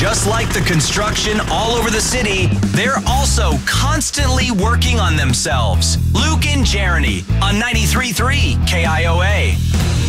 Just like the construction all over the city, they're also constantly working on themselves. Luke and Jeremy on 93.3 KIOA.